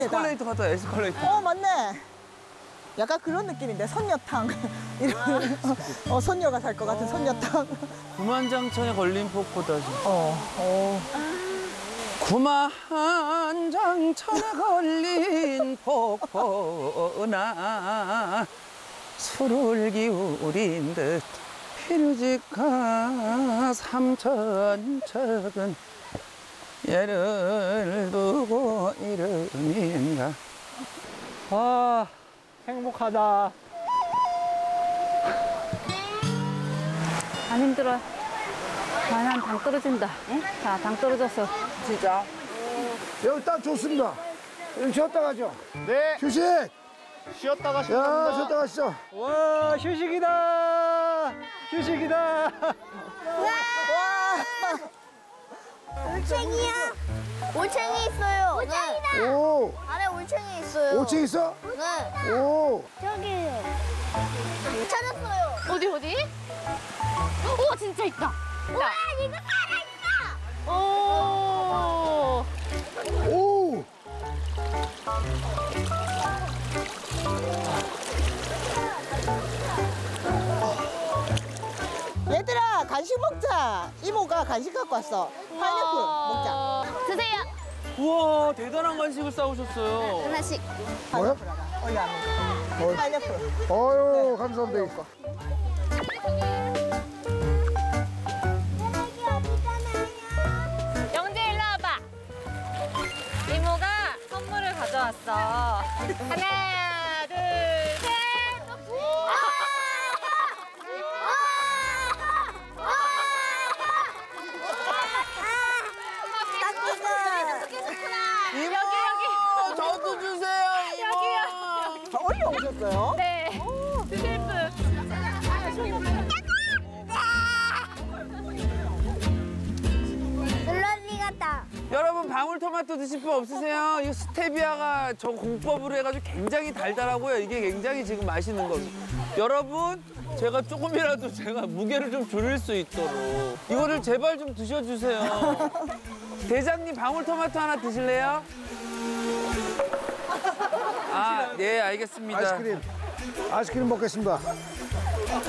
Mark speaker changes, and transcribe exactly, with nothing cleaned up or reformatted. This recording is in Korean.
Speaker 1: 에스컬레이터 같다, 에스컬레이터.
Speaker 2: 어, 맞네. 약간 그런 느낌인데, 선녀탕. 이런, 어, 선녀가 살 것 같은 선녀탕.
Speaker 1: 구만장천에 걸린 폭포다.
Speaker 2: 어, 어.
Speaker 1: 구만장천에 걸린 폭포나 술을 기울인 듯 피르직하 삼천척은 얘를 두고 이름인가.
Speaker 3: 아, 행복하다.
Speaker 4: 안 힘들어. 나는 당 떨어진다. 응? 자, 당 떨어졌어.
Speaker 1: 진짜?
Speaker 5: 여기 딱 좋습니다. 여기 쉬었다 가죠.
Speaker 3: 네,
Speaker 5: 휴식!
Speaker 3: 쉬었다 가시죠.
Speaker 5: 야, 쉬었다 가시죠.
Speaker 3: 와, 휴식이다. 휴식이다.
Speaker 6: 올챙이야. 올챙이 있어요. 올챙이다.
Speaker 5: 오,
Speaker 6: 아래 올챙이 있어요.
Speaker 5: 오층 있어?
Speaker 6: 네.
Speaker 5: 오,
Speaker 6: 저기요. 찾았어요.
Speaker 4: 어디, 어디? 오, 진짜 있다.
Speaker 6: 와, 이거 살아있어.
Speaker 4: 오.
Speaker 5: 오!
Speaker 2: 얘들아, 간식 먹자. 이모가 간식 갖고 왔어. 파인애플 먹자.
Speaker 4: 드세요.
Speaker 1: 우와, 대단한 간식을 싸우셨어요.
Speaker 4: 하나씩.
Speaker 5: 뭐야?
Speaker 2: 어디 안 먹어?
Speaker 5: 어.
Speaker 2: 파인애플.
Speaker 5: 어유 감사합니다.
Speaker 4: 영재 일로 와봐. 이모가 선물을 가져왔어. 하나, 둘, 셋.
Speaker 1: 이모, 저도 주세요, 이모.
Speaker 2: 저 어디 오셨어요?
Speaker 4: 네. 스실프.
Speaker 6: 블러리 같다.
Speaker 1: 여러분, 방울토마토 드실 분 없으세요? 이 스테비아가 저 공법으로 해가지고 굉장히 달달하고요. 이게 굉장히 지금 맛있는 겁니다. 여러분, 제가 조금이라도 제가 무게를 좀 줄일 수 있도록 이거를 제발 좀 드셔주세요. 대장님, 방울토마토 하나 드실래요? 아, 네, 알겠습니다.
Speaker 5: 아이스크림. 아이스크림 먹겠습니다.